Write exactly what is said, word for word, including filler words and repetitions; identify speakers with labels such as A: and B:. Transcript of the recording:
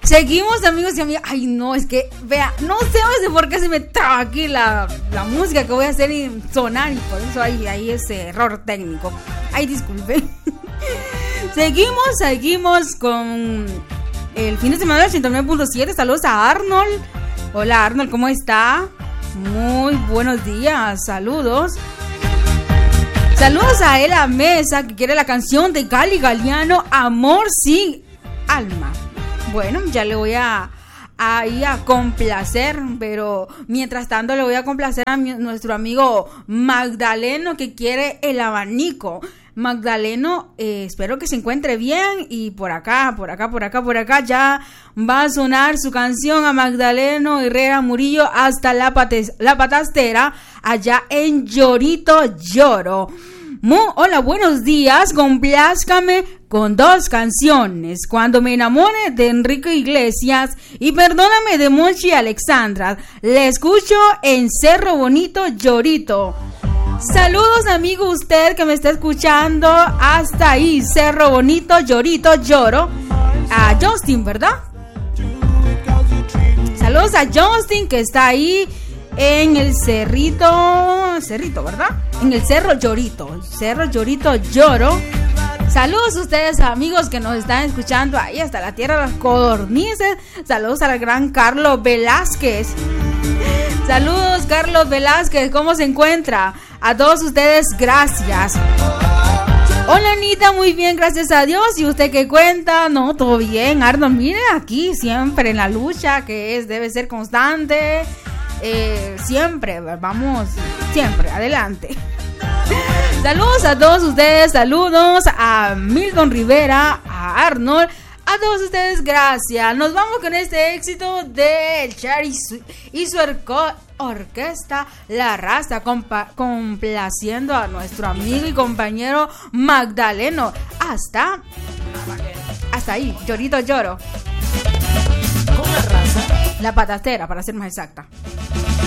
A: Seguimos, amigos y amigas. Ay, no, es que, vea, no sé por qué se me traba aquí la, la música que voy a hacer y sonar, y por eso hay, hay ese error técnico. Ay, disculpen. Seguimos, seguimos con el fin de semana del ciento nueve punto siete. Saludos a Arnold. Hola, Arnold, ¿cómo está? Muy buenos días, saludos. Saludos a Ela Mesa, que quiere la canción de Gali Galiano, Amor sin alma. Bueno, ya le voy a, a ir a complacer, pero mientras tanto le voy a complacer a mi, nuestro amigo Magdaleno, que quiere el abanico. Magdaleno, eh, espero que se encuentre bien, y por acá, por acá, por acá, por acá ya va a sonar su canción a Magdaleno Herrera Murillo hasta la, pates, la Patastera, allá en Llorito Lloro. Muy, hola, buenos días, complázcame con dos canciones: Cuando me enamore, de Enrique Iglesias, y Perdóname, de Monchi Alexandra. Le escucho en Cerro Bonito, Llorito. Saludos, amigo, usted que me está escuchando hasta ahí, Cerro Bonito, Llorito, Lloro. A Justin, ¿verdad? Saludos a Justin, que está ahí en el cerrito, cerrito, ¿verdad? En el Cerro Llorito, Cerro Llorito, Lloro. Saludos a ustedes, amigos, que nos están escuchando ahí hasta la tierra de las codornices. Saludos al gran Carlos Velázquez. Saludos, Carlos Velázquez, ¿cómo se encuentra? A todos ustedes, gracias. Hola, Anita, muy bien, gracias a Dios. ¿Y usted qué cuenta? No, todo bien, Arnold, mire, aquí siempre en la lucha, que es, debe ser constante. Eh, siempre, vamos, siempre, adelante. Saludos a todos ustedes, saludos a Milton Rivera, a Arnold, a todos ustedes, gracias. Nos vamos con este éxito del Char y su, y su orco, orquesta La Raza, compa, complaciendo a nuestro amigo y compañero Magdaleno. Hasta, hasta ahí, Llorito Lloro.
B: Con La Raza.
A: La Patastera, para ser más exacta.